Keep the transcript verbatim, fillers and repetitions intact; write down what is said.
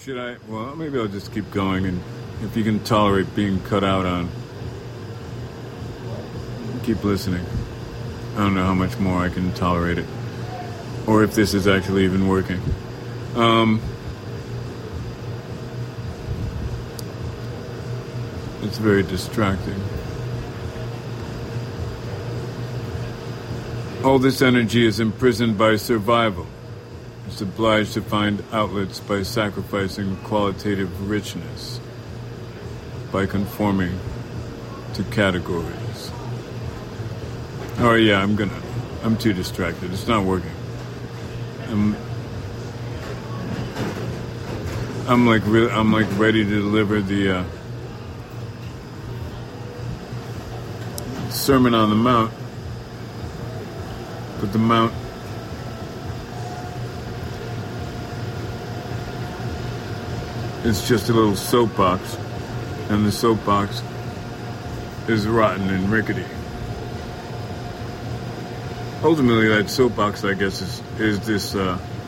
Should I? Well, maybe I'll just keep going, and if you can tolerate being cut out on, keep listening. I don't know how much more I can tolerate it, or if this is actually even working. Um, it's very distracting. All this energy is imprisoned by survival. It's obliged to find outlets by sacrificing qualitative richness, by conforming to categories. Oh yeah, I'm gonna... I'm too distracted. It's not working. I'm... I'm like really... I'm like ready to deliver the, uh... Sermon on the Mount. But the Mount... It's just a little soapbox, and the soapbox is rotten and rickety. Ultimately, that soapbox, I guess, is, is this uh,